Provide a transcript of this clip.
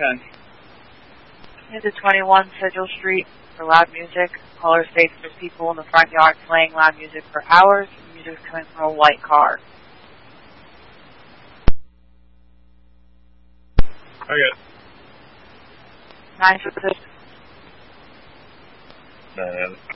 Into 21 Sigil Street for loud music. Caller states there's people in the front yard playing loud music for hours. The music's coming from a white car. Okay. 966.